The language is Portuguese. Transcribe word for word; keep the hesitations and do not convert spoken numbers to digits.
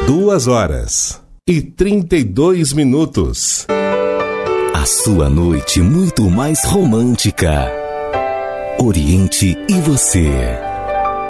Duas horas e trinta e dois minutos. A sua noite muito mais romântica. Oriente e você.